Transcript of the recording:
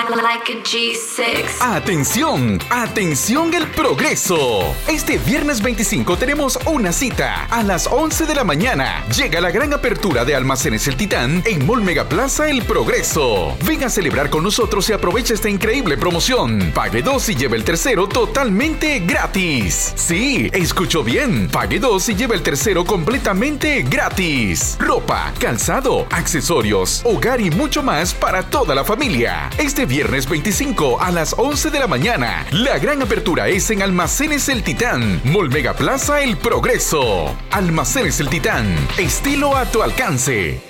like a G6. ¡Atención! ¡Atención el progreso! Este viernes 25 tenemos una cita a las 11 de la mañana. Llega la gran apertura de Almacenes El Titán en Mall Megaplaza El Progreso. Ven a celebrar con nosotros y aprovecha esta increíble promoción. Pague 2 y lleve el tercero totalmente gratis. Sí, escuchó bien. Pague 2 y lleve el tercero completamente gratis. Ropa, calzado, accesorios, hogar y mucho más para toda la familia. Este viernes 25 a las 11 de la mañana. La gran apertura es en Almacenes El Titán, Mall Megaplaza El Progreso. Almacenes El Titán, estilo a tu alcance.